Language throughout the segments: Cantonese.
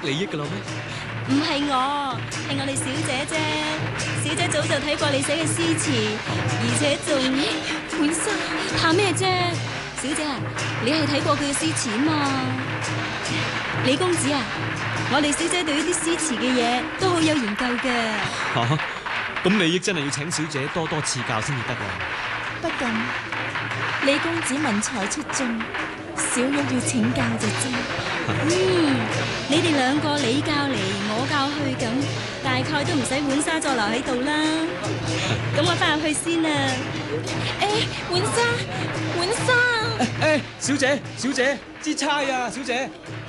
利益噶啦咩？ 唔係我，係我哋小姐啫。小姐早就睇過你寫嘅詩詞，而且仲本身怕咩啫？小姐啊，你係睇過佢嘅詩詞嘛？李公子啊，我哋小姐對呢啲詩詞嘅嘢都好有研究嘅。 吓，咁利益真係要請小姐多多賜教先至得啊！ 不過李公子文才出眾，小玉要請教就知。 你哋兩個你教嚟，我教去咁，大概都唔使浣紗再留喺度啦。咁我翻入去先啦。 浣紗， 小姐，小姐，支釵啊，小姐。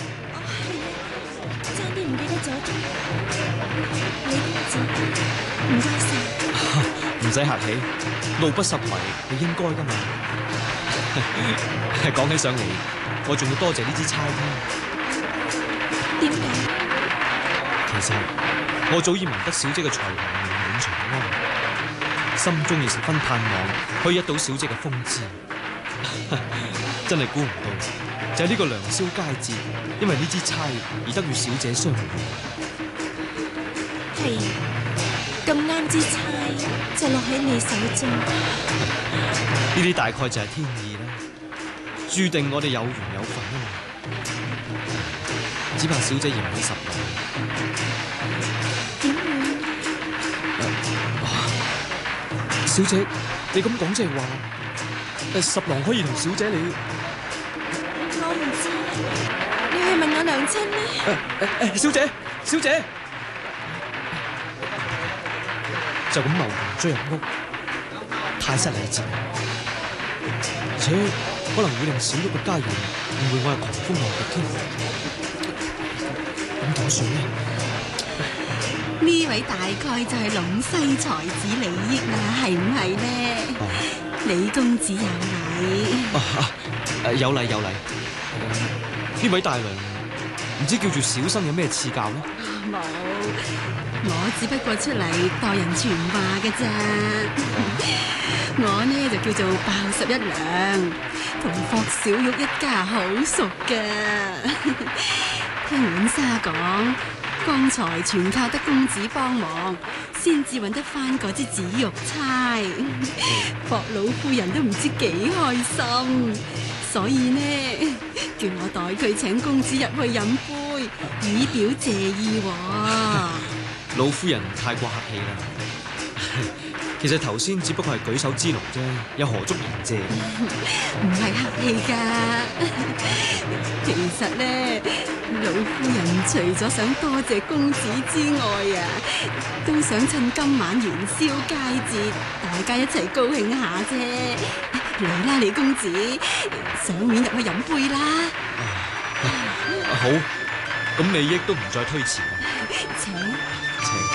差啲唔記得咗添。李公子，唔該晒。 唔使客氣，路不拾遺係應該噶嘛。講起上嚟，我仲要多謝呢支釵添。 點解？ 其實我早已聞得小姐嘅才華名滿長安，心中亦十分盼望可以一睹小姐嘅風姿。真係估唔到，就係呢個良宵佳節，因為呢支釵而得與小姐相遇。 係咁啱支釵就落喺你手中。 呢啲大概就係天意啦，注定我哋有緣有份啊嘛。只怕小姐嫌佢十郎。 點會？ 小姐，你咁講即係話，十郎可以同小姐你？ 我唔知，你去問我娘親呢？ 小姐，小姐，就咁貿然追入屋，太失禮節，而且可能會令小玉嘅家人誤會我係狂風浪蝶添。咁點算呢？ 呢位大概就係隴西才子李益啦，係唔係呢？李公子有禮。 有禮有禮。呢位大娘唔知叫住小生有咩賜教呢？ 冇，我只不過出嚟代人傳話嘅咋。我呢就叫做鮑十一娘，同霍小玉一家好熟噶。聽浣紗講，剛才全靠得公子幫忙，先至揾得翻嗰支紫玉釵。霍老夫人都唔知幾開心，所以呢，叫我代佢請公子入去飲杯，以表謝意。 老夫人太過客氣啦。其實頭先只不過係舉手之勞啫，有何足言謝？ 唔係客氣噶。其實呢，老夫人除咗想多謝公子之外啊，都想趁今晚元宵佳節，大家一齊高興下啫。嚟啦，李公子，上面入去飲杯啦。 好，咁利益都唔再推辭啦。 請。